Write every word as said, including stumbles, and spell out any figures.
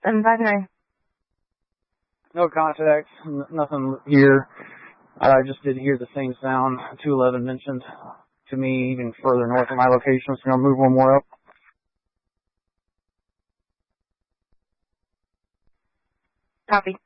seven five nine. No contact, n- nothing here. I just did hear the same sound two eleven mentioned to me even further north of my location, so I'll move one more up. Copy.